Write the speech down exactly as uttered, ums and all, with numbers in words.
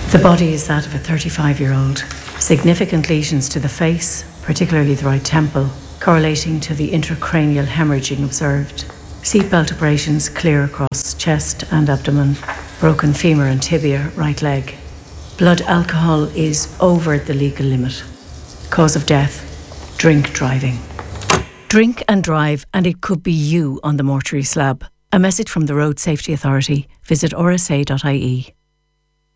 The body is that of a thirty-five-year-old. Significant lesions to the face, particularly the right temple, correlating to the intracranial hemorrhaging observed. Seatbelt abrasions clear across chest and abdomen. Broken femur and tibia, right leg. Blood alcohol is over the legal limit. Cause of death, drink driving. Drink and drive, and it could be you on the mortuary slab. A message from the Road Safety Authority. Visit r s a dot i e.